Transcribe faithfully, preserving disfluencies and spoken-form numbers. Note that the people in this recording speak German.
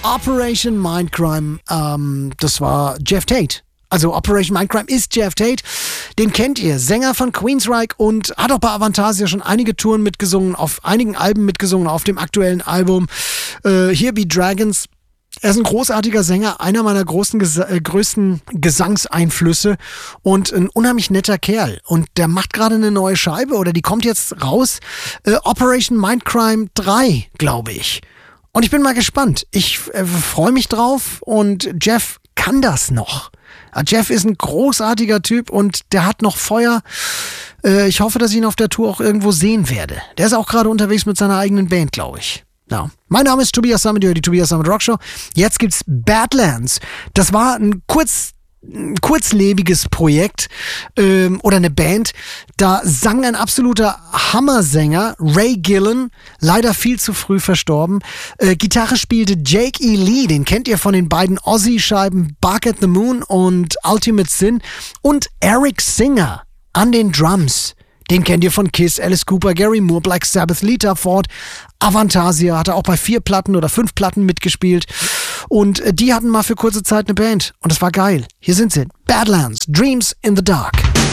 Operation Mindcrime, ähm, das war Jeff Tate. Also Operation Mindcrime ist Jeff Tate. Den kennt ihr, Sänger von Queensryche und hat auch bei Avantasia schon einige Touren mitgesungen, auf einigen Alben mitgesungen, auf dem aktuellen Album äh, Here Be Dragons. Er ist ein großartiger Sänger, einer meiner großen, Gesa- äh, größten Gesangseinflüsse und ein unheimlich netter Kerl. Und der macht gerade eine neue Scheibe oder die kommt jetzt raus. Äh, Operation Mindcrime drei, glaube ich. Und ich bin mal gespannt. Ich äh, freue mich drauf und Jeff kann das noch. Ja, Jeff ist ein großartiger Typ und der hat noch Feuer. Äh, ich hoffe, dass ich ihn auf der Tour auch irgendwo sehen werde. Der ist auch gerade unterwegs mit seiner eigenen Band, glaube ich. Ja. Mein Name ist Tobias Sammet, ihr hört die Tobias Sammet Rockshow. Jetzt gibt's Badlands. Das war ein kurz, ein kurzlebiges Projekt ähm, oder eine Band. Da sang ein absoluter Hammersänger, Ray Gillen, leider viel zu früh verstorben. Äh, Gitarre spielte Jake E. Lee, den kennt ihr von den beiden Ozzy-Scheiben Bark at the Moon und Ultimate Sin. Und Eric Singer an den Drums. Den kennt ihr von Kiss, Alice Cooper, Gary Moore, Black Sabbath, Lita Ford, Avantasia, hat er auch bei vier Platten oder fünf Platten mitgespielt. Und die hatten mal für kurze Zeit eine Band. Und das war geil. Hier sind sie. Badlands, Dreams in the Dark.